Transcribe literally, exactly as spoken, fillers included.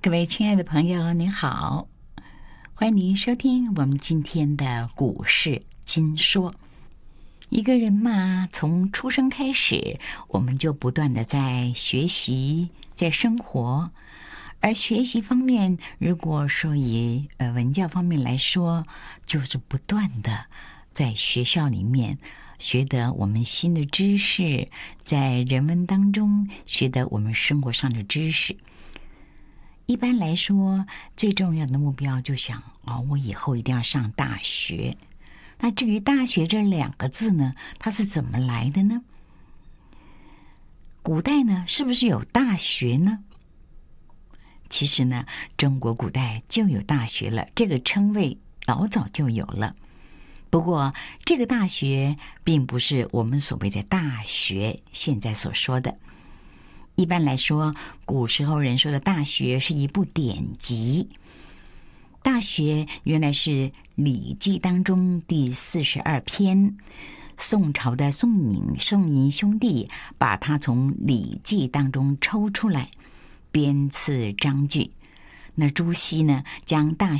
各位亲爱的朋友，您好，欢迎您收听我们今天的股市金说。一个人嘛，从出生开始，我们就不断的在学习，在生活。而学习方面，如果说以呃文教方面来说，就是不断的在学校里面学得我们新的知识，在人文当中学得我们生活上的知识。一般来说，最重要的目标就想哦，我以后一定要上大学。那至于大学这两个字呢，它是怎么来的呢？古代呢，是不是有大学呢？其实呢，中国古代就有大学了，这个称谓老早就有了。不过，这个大学并不是我们所谓的大学现在所说的。一般来说，古时候人说的大学是一部典籍。大学原来是《礼记》当中第四十二篇，宋朝的宋颖、宋寅兄弟把它从《礼记》当中抽出来，编次章句。那朱熹呢，将大